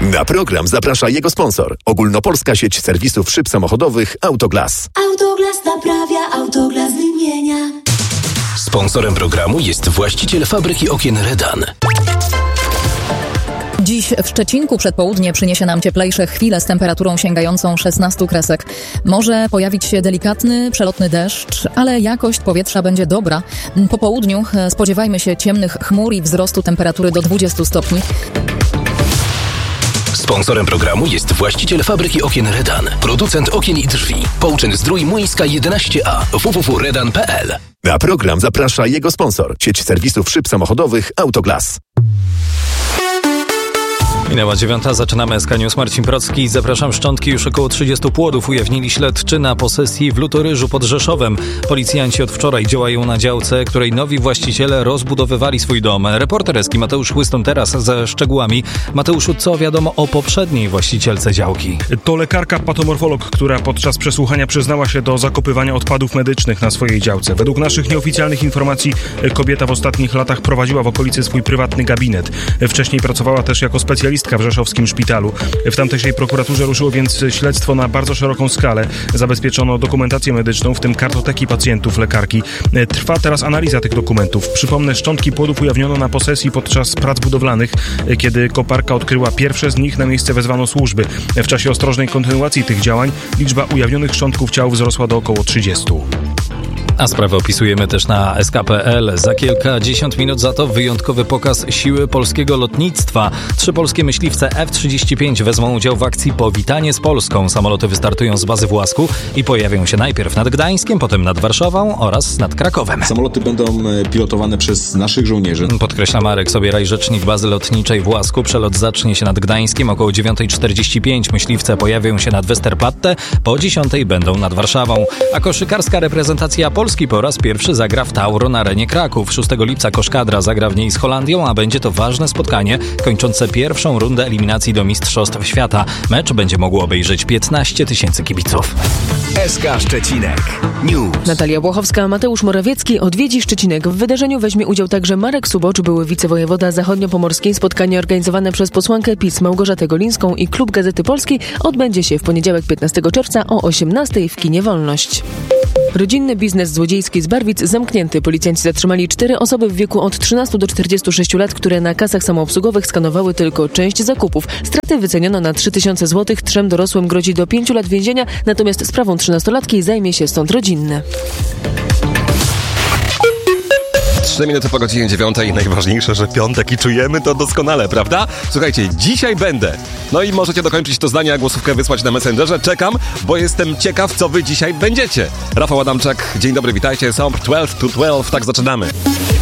Na program zaprasza jego sponsor. Ogólnopolska sieć serwisów szyb samochodowych Autoglas. Autoglas naprawia, Autoglas wymienia. Sponsorem programu jest właściciel fabryki okien Redan. Dziś w Szczecinku przed południe przyniesie nam cieplejsze chwile z temperaturą sięgającą 16 kresek. Może pojawić się delikatny, przelotny deszcz, ale jakość powietrza będzie dobra. Po południu spodziewajmy się ciemnych chmur i wzrostu temperatury do 20 stopni. Sponsorem programu jest właściciel fabryki okien Redan. Producent okien i drzwi. Połczyn-Zdrój Młyńska 11A. www.redan.pl. Na program zaprasza jego sponsor. Sieć serwisów szyb samochodowych Autoglas. Minęła 9, zaczynamy SK News. Marcin Procki. Zapraszam. Szczątki już około 30 płodów ujawnili śledczy na posesji w Lutoryżu pod Rzeszowem. Policjanci od wczoraj działają na działce, której nowi właściciele rozbudowywali swój dom. Reporter SK Mateusz Chłystą teraz ze szczegółami. Mateuszu, co wiadomo o poprzedniej właścicielce działki? To lekarka patomorfolog, która podczas przesłuchania przyznała się do zakopywania odpadów medycznych na swojej działce. Według naszych nieoficjalnych informacji kobieta w ostatnich latach prowadziła w okolicy swój prywatny gabinet. Wcześniej pracowała też jako specjalistka w rzeszowskim szpitalu. W tamtejszej prokuraturze ruszyło więc śledztwo na bardzo szeroką skalę. Zabezpieczono dokumentację medyczną, w tym kartoteki pacjentów lekarki. Trwa teraz analiza tych dokumentów. Przypomnę, szczątki płodów ujawniono na posesji podczas prac budowlanych. Kiedy koparka odkryła pierwsze z nich, na miejsce wezwano służby. W czasie ostrożnej kontynuacji tych działań liczba ujawnionych szczątków ciał wzrosła do około 30. A sprawę opisujemy też na sk.pl. Za kilkadziesiąt minut za to wyjątkowy pokaz siły polskiego lotnictwa. 3 polskie myśliwce F-35 wezmą udział w akcji Powitanie z Polską. Samoloty wystartują z bazy w Łasku i pojawią się najpierw nad Gdańskiem, potem nad Warszawą oraz nad Krakowem. Samoloty będą pilotowane przez naszych żołnierzy. Podkreśla Marek Sobieraj, rzecznik bazy lotniczej w Łasku. Przelot zacznie się nad Gdańskiem około 9:45. Myśliwce pojawią się nad Westerplatte, po 10:00 będą nad Warszawą. A koszykarska reprezentacja Polski po raz pierwszy zagra w Tauro na arenie Kraków. 6 lipca koszkadra zagra w niej z Holandią, a będzie to ważne spotkanie kończące pierwszą rundę eliminacji do Mistrzostw Świata. Mecz będzie mogło obejrzeć 15 000 kibiców. SK Szczecinek News. Natalia Błachowska, Mateusz Morawiecki odwiedzi Szczecinek. W wydarzeniu weźmie udział także Marek Subocz, były wicewojewoda zachodniopomorskiej. Spotkanie organizowane przez posłankę PiS Małgorzatę Golińską i Klub Gazety Polskiej odbędzie się w poniedziałek 15 czerwca o 18:00 w kinie Wolność. Rodzinny biznes złodziejski z Barwic zamknięty. Policjanci zatrzymali 4 osoby w wieku od 13 do 46 lat, które na kasach samoobsługowych skanowały tylko część zakupów. Straty wyceniono na 3000 zł. 3 dorosłym grozi do 5 lat więzienia, natomiast sprawą 13-latki zajmie się sąd rodzinny. 3 minuty po godzinie 9. Najważniejsze, że piątek i czujemy to doskonale, prawda? Słuchajcie, dzisiaj będę. No i możecie dokończyć to zdanie, a głosówkę wysłać na Messengerze. Czekam, bo jestem ciekaw, co wy dzisiaj będziecie. Rafał Adamczak, dzień dobry, witajcie. Są 12 to 12, tak zaczynamy.